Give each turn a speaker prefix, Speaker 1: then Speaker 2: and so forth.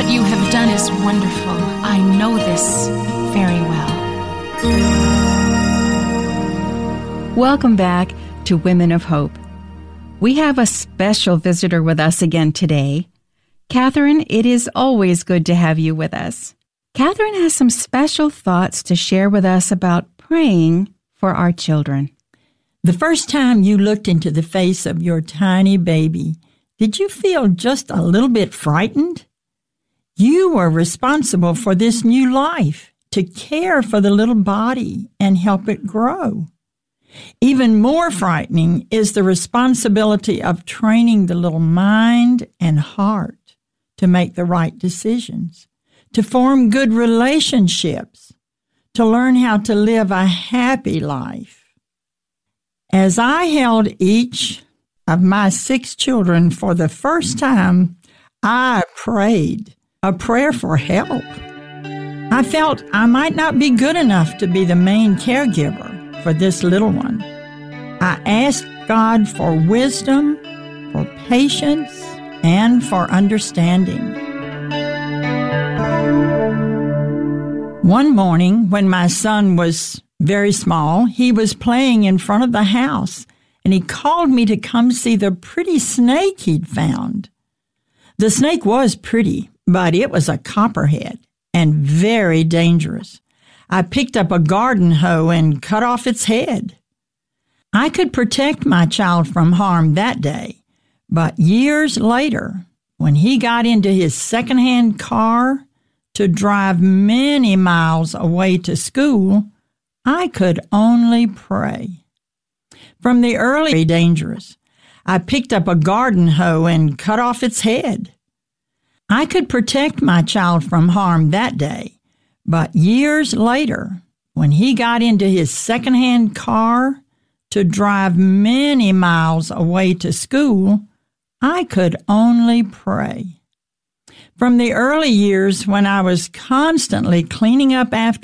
Speaker 1: you have done is wonderful. I know this very well.
Speaker 2: Welcome back to Women of Hope. We have a special visitor with us again today. Catherine, it is always good to have you with us. Catherine has some special thoughts to share with us about praying for our children.
Speaker 3: The first time you looked into the face of your tiny baby, did you feel just a little bit frightened? You were responsible for this new life, to care for the little body and help it grow. Even more frightening is the responsibility of training the little mind and heart to make the right decisions, to form good relationships, to learn how to live a happy life. As I held each of my 6 children for the first time, I prayed a prayer for help. I felt I might not be good enough to be the main caregiver for this little one. I asked God for wisdom, for patience, and for understanding. One morning, when my son was very small, he was playing in front of the house, and he called me to come see the pretty snake he'd found. The snake was pretty, but it was a copperhead and very dangerous. I picked up a garden hoe and cut off its head. I could protect my child from harm that day, but years later, when he got into his secondhand car to drive many miles away to school, I could only pray. From the early dangerous, I picked up a garden hoe and cut off its head. I could protect my child from harm that day, but years later, when he got into his secondhand car to drive many miles away to school, I could only pray. From the early years when I was constantly cleaning up after